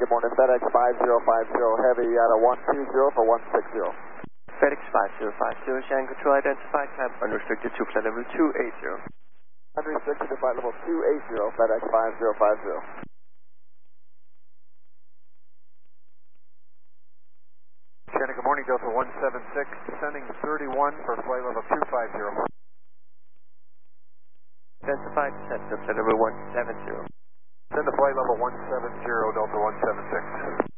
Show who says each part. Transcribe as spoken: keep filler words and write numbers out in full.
Speaker 1: good morning. FedEx five zero five zero Heavy at a one two zero for one six zero.
Speaker 2: FedEx five zero five zero, Shanghai Control identified, climb unrestricted to flight level two eight zero.
Speaker 1: Unrestricted to flight level two eight zero, FedEx five zero five zero.
Speaker 3: Shannon, good morning, Delta one seven six, descending thirty-one for flight level two five zero.
Speaker 2: Identified, descend to flight level one seven zero.
Speaker 3: Send to flight level one seven zero, Delta one seven six.